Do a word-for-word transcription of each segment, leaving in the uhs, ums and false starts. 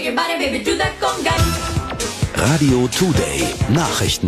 Radio Today Nachrichten.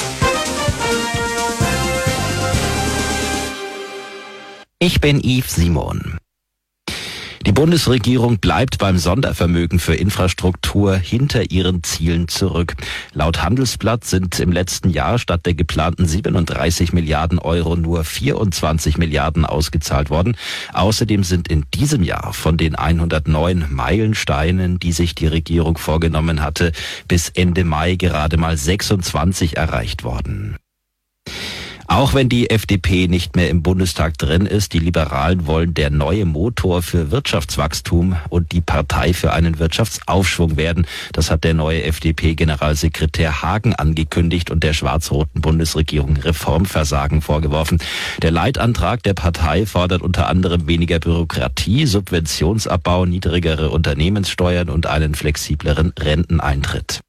Ich bin Yves Simon. Die Bundesregierung bleibt beim Sondervermögen für Infrastruktur hinter ihren Zielen zurück. Laut Handelsblatt sind im letzten Jahr statt der geplanten siebenunddreißig Milliarden Euro nur vierundzwanzig Milliarden ausgezahlt worden. Außerdem sind in diesem Jahr von den hundertneun Meilensteinen, die sich die Regierung vorgenommen hatte, bis Ende Mai gerade mal sechsundzwanzig erreicht worden. Auch wenn die F D P nicht mehr im Bundestag drin ist, die Liberalen wollen der neue Motor für Wirtschaftswachstum und die Partei für einen Wirtschaftsaufschwung werden. Das hat der neue F D P-Generalsekretär Hagen angekündigt und der schwarz-roten Bundesregierung Reformversagen vorgeworfen. Der Leitantrag der Partei fordert unter anderem weniger Bürokratie, Subventionsabbau, niedrigere Unternehmenssteuern und einen flexibleren Renteneintritt.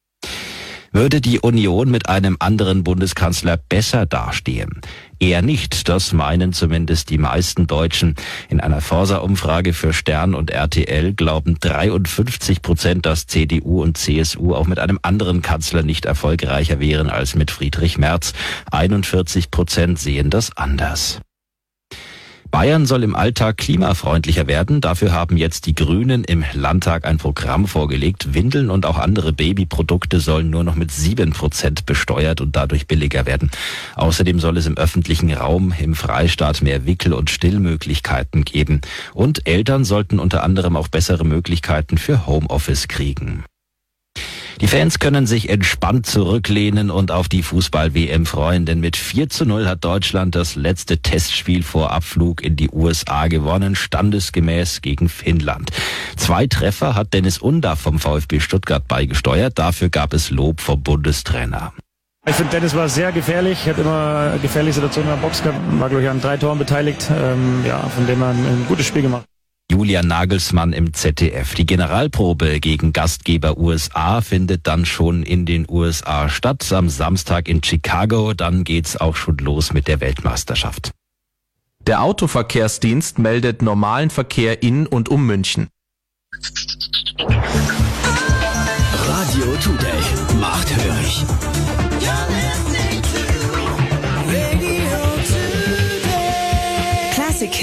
Würde die Union mit einem anderen Bundeskanzler besser dastehen? Eher nicht, das meinen zumindest die meisten Deutschen. In einer Forsa-Umfrage für Stern und R T L glauben dreiundfünfzig Prozent, dass C D U und C S U auch mit einem anderen Kanzler nicht erfolgreicher wären als mit Friedrich Merz. einundvierzig Prozent sehen das anders. Bayern soll im Alltag klimafreundlicher werden. Dafür haben jetzt die Grünen im Landtag ein Programm vorgelegt. Windeln und auch andere Babyprodukte sollen nur noch mit sieben Prozent besteuert und dadurch billiger werden. Außerdem soll es im öffentlichen Raum im Freistaat mehr Wickel- und Stillmöglichkeiten geben. Und Eltern sollten unter anderem auch bessere Möglichkeiten für Homeoffice kriegen. Die Fans können sich entspannt zurücklehnen und auf die Fußball-W M freuen, denn mit vier zu null hat Deutschland das letzte Testspiel vor Abflug in die U S A gewonnen, standesgemäß gegen Finnland. Zwei Treffer hat Dennis Undaff vom VfB Stuttgart beigesteuert, dafür gab es Lob vom Bundestrainer. Ich finde, Dennis war sehr gefährlich, hat immer gefährliche Situationen in der Box gehabt, war glaube ich an drei Toren beteiligt, ähm, ja, von dem er ein, ein gutes Spiel gemacht. Julian Nagelsmann im Z D F. Die Generalprobe gegen Gastgeber U S A findet dann schon in den U S A statt, am Samstag in Chicago. Dann geht's auch schon los mit der Weltmeisterschaft. Der Autoverkehrsdienst meldet normalen Verkehr in und um München. Radio Today macht hörig.